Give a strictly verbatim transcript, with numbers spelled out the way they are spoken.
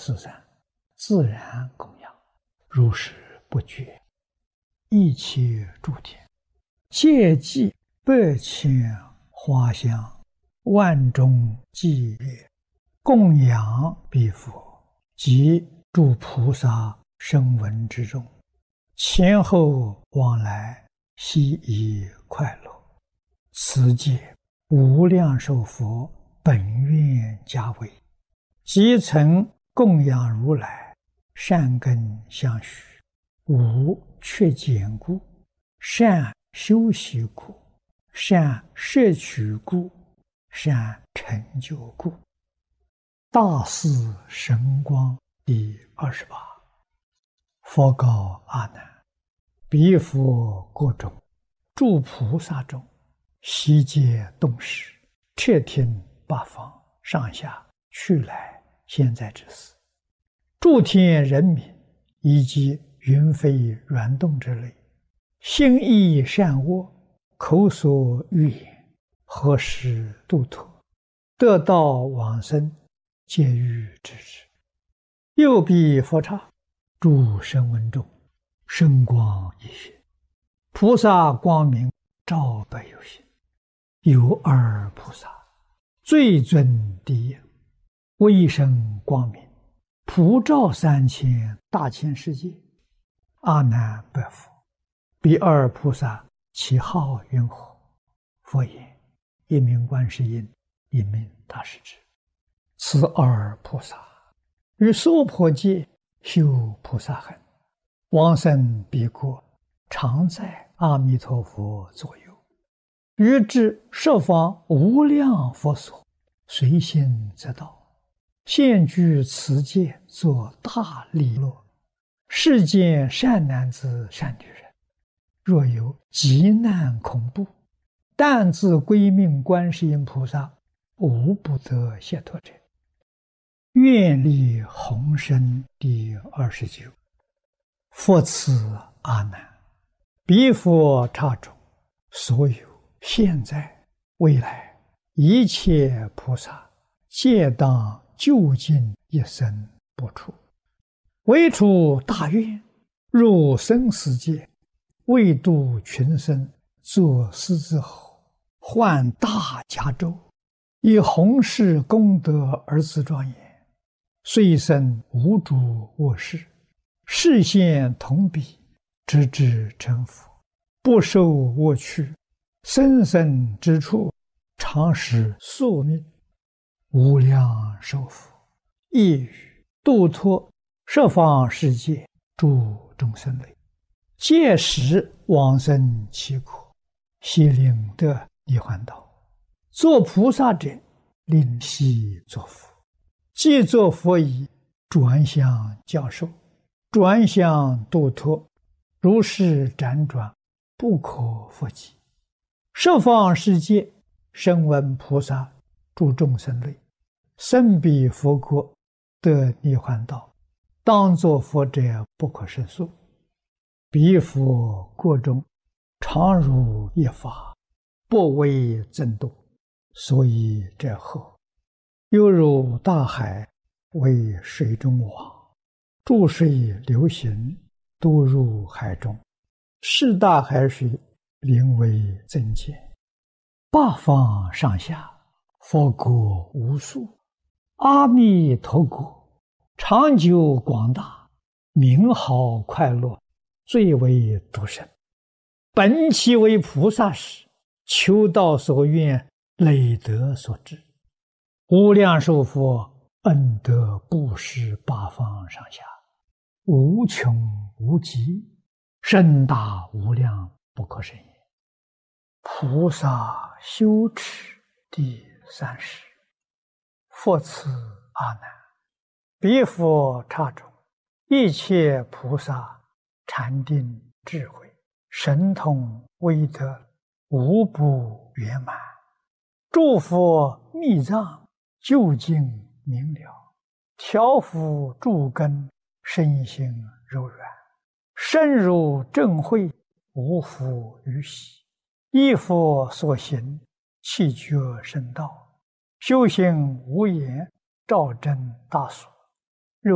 四散，自然供养，如是不绝。一切诸天，皆祭百千花香，万众伎乐，供养彼佛及诸菩萨声闻之众，前后往来，悉以快乐。此界无量寿佛本愿家为，即曾供养如来，善根相续，无缺减故，善修习故，善摄取故，善成就故。大士神光第二十八。佛告阿难：彼佛国中，诸菩萨中，悉皆动识，彻听八方上下去来现在之事，诸天人民以及云飞软动之类，心意善恶，口所欲言，何时度脱，得道往生，皆欲知之。又彼佛刹，诸声闻中，声光一现，菩萨光明照百有心。有二菩萨，最尊第一，威声光明，普照三千大千世界。阿难白佛：彼二菩萨其号云何？佛言：一名观世音，一名大势至。此二菩萨于娑婆界修菩萨行，往生彼国，常在阿弥陀佛左右，于至十方无量佛所，随心则到，现居此界，作大利乐。世间善男子善女人，若有急难恐怖，但自归命观世音菩萨，无不得解脱者。愿力宏深第二十九。佛此阿难：彼佛刹中，所有现在未来一切菩萨，皆当究竟一生不出，为出大愿，入生死界，为度群生，作狮子吼，唤大迦咒，以弘誓功德而自庄严，虽生无诸恶事，示现同彼，直至成佛，不受恶趣，生生之处，常使宿命。无量寿佛亦语度脱十方世界诸众生类，届时往生其国，悉令得涅槃道。作菩萨者，令悉作佛。既作佛已，转向教授，转向度脱，如是辗转，不可复计。十方世界声闻菩萨诸众生类，生彼佛国，得涅槃道，当作佛者不可胜数。彼佛国中，常如一法，不为增度，所以者后，犹如大海，为水中网，注水流行，都入海中，是大海水，名为增减。八方上下，佛国无数，阿弥陀国长久广大，名号快乐，最为独生。本其为菩萨时，求道所愿，累德所致。无量寿佛恩德布施八方上下，无穷无极，深大无量，不可胜也。菩萨修持第三十。佛此阿难：彼佛刹中，一切菩萨禅定智慧神通威德，无不圆满。诸佛密藏究竟明了，调伏诸根，身心柔软，深入正慧，无复于喜。依佛所行，气觉圣道，修行无言，照真大所。